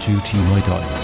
24 timer i døgnet.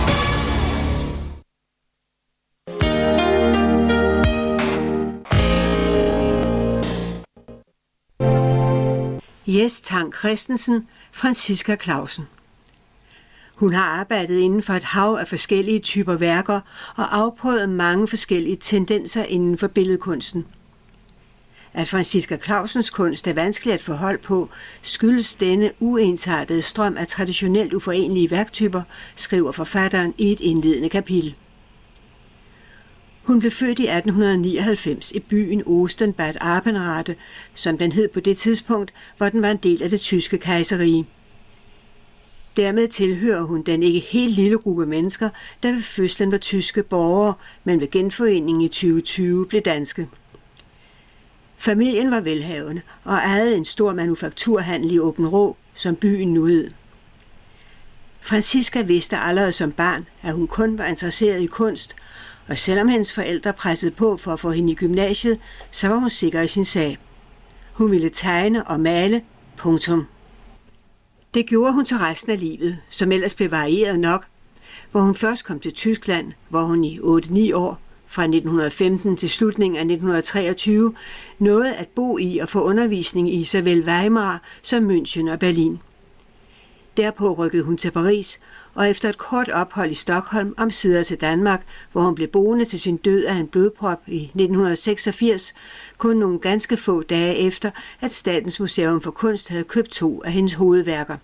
Jes Tang Kristensen, Franciska Clausen. Hun har arbejdet inden for et hav af forskellige typer værker og afprøvet mange forskellige tendenser inden for billedkunsten. At Franciska Clausens kunst er vanskelig at få hold på, skyldes denne uensartede strøm af traditionelt uforenelige værktyper, skriver forfatteren i et indledende kapitel. Hun blev født i 1899 i byen Osten-Bad Arbenrade, som den hed på det tidspunkt, hvor den var en del af det tyske kejserrige. Dermed tilhører hun den ikke helt lille gruppe mennesker, der ved fødslen var tyske borgere, men ved genforeningen i 2020 blev danske. Familien var velhavende og ejede en stor manufakturhandel i Åbenrå, som byen nu hed. Franciska vidste allerede som barn, at hun kun var interesseret i kunst, og selvom hendes forældre pressede på for at få hende i gymnasiet, så var hun sikker i sin sag. Hun ville tegne og male, punktum. Det gjorde hun til resten af livet, som ellers blev varieret nok, hvor hun først kom til Tyskland, hvor hun i 8-9 år, fra 1915 til slutningen af 1923, nåede at bo i og få undervisning i såvel Weimar som München og Berlin. Derpå rykkede hun til Paris, og efter et kort ophold i Stockholm omsider til Danmark, hvor hun blev boende til sin død af en blodprop i 1986, kun nogle ganske få dage efter, at Statens Museum for Kunst havde købt 2 af hendes hovedværker.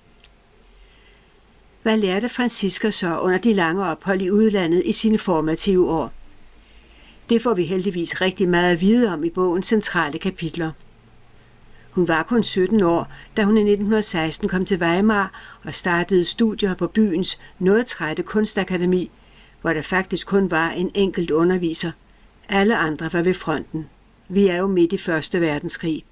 Hvad lærte Franciska så under de lange ophold i udlandet i sine formative år? Det får vi heldigvis rigtig meget at vide om i bogens centrale kapitler. Hun var kun 17 år, da hun i 1916 kom til Weimar og startede studier på byens noget trætte kunstakademi, hvor der faktisk kun var en enkelt underviser. Alle andre var ved fronten. Vi er jo midt i 1. verdenskrig.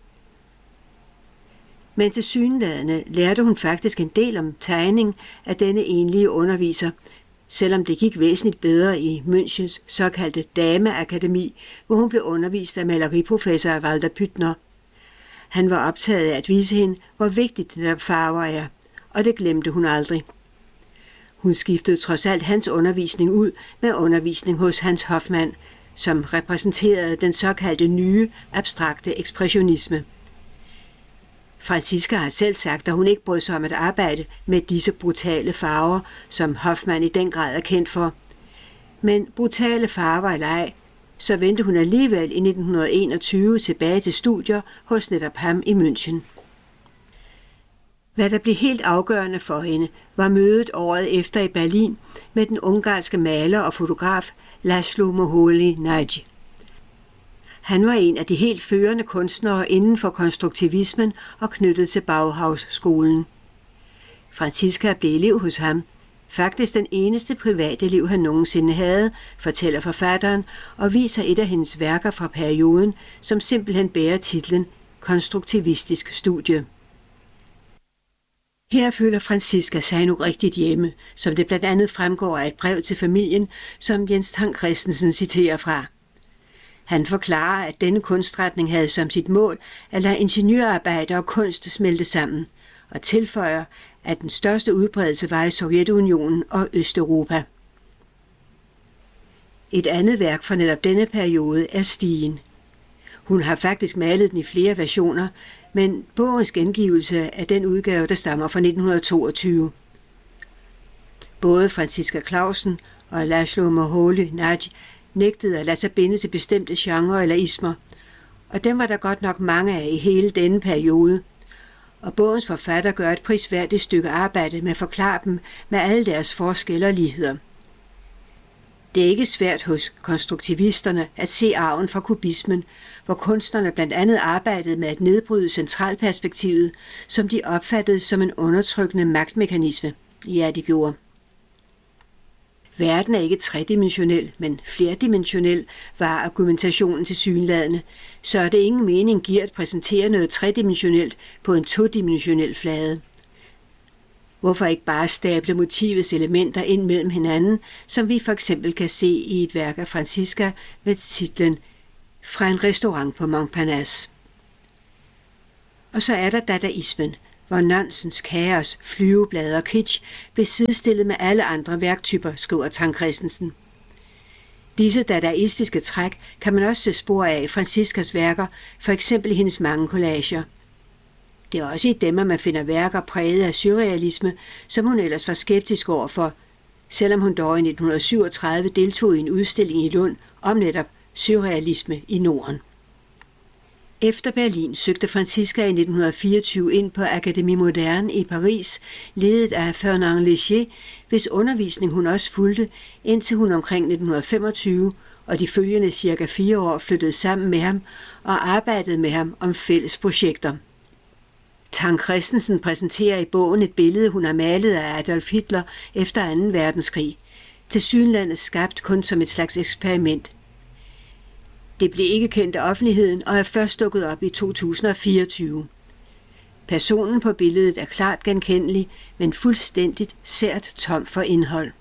Men tilsyneladende lærte hun faktisk en del om tegning af denne enlige underviser, selvom det gik væsentligt bedre i Münchens såkaldte dameakademi, hvor hun blev undervist af maleriprofessor Walter Püttner. Han var optaget af at vise hende, hvor vigtigt det der farver er, og det glemte hun aldrig. Hun skiftede trods alt hans undervisning ud med undervisning hos Hans Hofmann, som repræsenterede den såkaldte nye, abstrakte ekspressionisme. Franciska har selv sagt, at hun ikke brød sig om at arbejde med disse brutale farver, som Hofmann i den grad er kendt for. Men brutale farver eller ej, så vendte hun alligevel i 1921 tilbage til studier hos netop ham i München. Hvad der blev helt afgørende for hende, var mødet året efter i Berlin med den ungarske maler og fotograf László Moholy-Nagy. Han var en af de helt førende kunstnere inden for konstruktivismen og knyttet til Bauhaus-skolen. Franciska blev elev hos ham, faktisk den eneste private elev han nogensinde havde, fortæller forfatteren og viser et af hendes værker fra perioden, som simpelthen bærer titlen Konstruktivistisk studie. Her føler Franciska sig nu rigtigt hjemme, som det blandt andet fremgår af et brev til familien, som Jes Tang Kristensen citerer fra. Han forklarer, at denne kunstretning havde som sit mål at lade ingeniørarbejde og kunst smelte sammen, og tilføjer, at den største udbredelse var i Sovjetunionen og Østeuropa. Et andet værk fra netop denne periode er Stigen. Hun har faktisk malet den i flere versioner, men bogens gengivelse er den udgave, der stammer fra 1922. Både Franciska Clausen og László Moholy-Nagy nægtede at lade sig binde til bestemte genrer eller ismer, og dem var der godt nok mange af i hele denne periode. Og bogens forfatter gør et prisværdigt stykke arbejde med at forklare dem med alle deres forskelle og ligheder. Det er ikke svært hos konstruktivisterne at se arven fra kubismen, hvor kunstnerne blandt andet arbejdede med at nedbryde centralperspektivet, som de opfattede som en undertrykkende magtmekanisme. Ja, de gjorde. Verden er ikke tredimensionel, men flerdimensionel, var argumentationen tilsyneladende, så er det ingen mening giver at præsentere noget tredimensionelt på en todimensionel flade. Hvorfor ikke bare stable motivets elementer ind mellem hinanden, som vi for eksempel kan se i et værk af Franciska med titlen Fra en restaurant på Montparnasse. Og så er der dadaismen, hvor nonsens, kaos, flyveblade og kitsch blev sidestillet med alle andre værktyper, skriver Tang Kristensen. Disse dadaistiske træk kan man også se spor af i Franciscas værker, for eksempel i hendes mange collager. Det er også i dem, at man finder værker præget af surrealisme, som hun ellers var skeptisk overfor, selvom hun dog i 1937 deltog i en udstilling i Lund om netop surrealisme i Norden. Efter Berlin søgte Francisca i 1924 ind på Académie Moderne i Paris, ledet af Fernand Léger, hvis undervisning hun også fulgte, indtil hun omkring 1925 og de følgende cirka 4 år flyttede sammen med ham og arbejdede med ham om fælles projekter. Tang Kristensen præsenterer i bogen et billede, hun har malet af Adolf Hitler efter 2. verdenskrig, tilsyneladende skabt kun som et slags eksperiment. Det blev ikke kendt af offentligheden og er først dukket op i 2024. Personen på billedet er klart genkendelig, men fuldstændigt sært tom for indhold.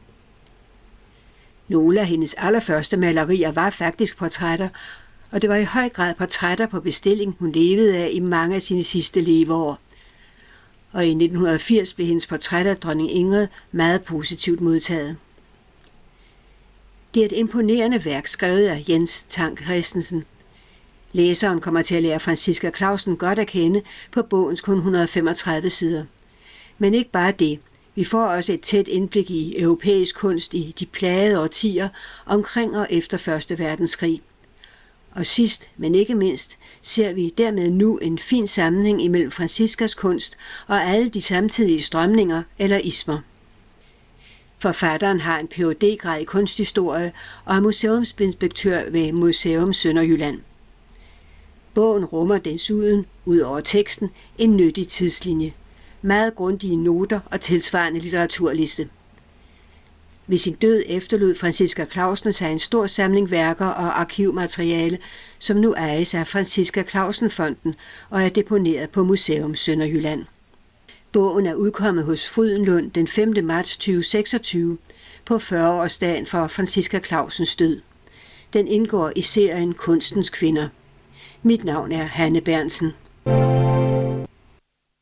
Nogle af hendes allerførste malerier var faktisk portrætter, og det var i høj grad portrætter på bestilling, hun levede af i mange af sine sidste leveår. Og i 1980 blev hendes portræt af dronning Ingrid meget positivt modtaget. Det er et imponerende værk skrevet af Jens Tang Kristensen. Læseren kommer til at lære Francisca Clausen godt at kende på bogens kun 135 sider. Men ikke bare det. Vi får også et tæt indblik i europæisk kunst i de plagede årtier omkring og efter 1. verdenskrig. Og sidst, men ikke mindst, ser vi dermed nu en fin sammenhæng imellem Franciscas kunst og alle de samtidige strømninger eller ismer. Forfatteren har en Ph.D.-grad i kunsthistorie og er museumsinspektør ved Museum Sønderjylland. Bogen rummer desuden, ud over teksten, en nyttig tidslinje, meget grundige noter og tilsvarende litteraturliste. Ved sin død efterlod Francisca Clausen sig en stor samling værker og arkivmateriale, som nu ejes af Francisca Clausen-fonden og er deponeret på Museum Sønderjylland. Bogen er udkommet hos Frydenlund den 5. marts 2026 på 40-årsdagen for Francisca Clausens død. Den indgår i serien Kunstens Kvinder. Mit navn er Hanne Bernsen.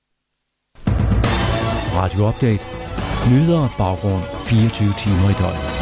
Radio Update. Nyheder og baggrund 24 timer i døgnet.